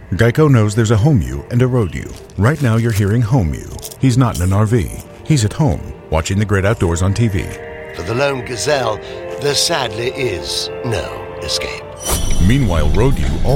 Geico knows there's a home you and a road you. Right now you're hearing home you. He's not in an RV. He's at home, watching the great outdoors on TV. For the lone gazelle, there sadly is no escape. Meanwhile, road you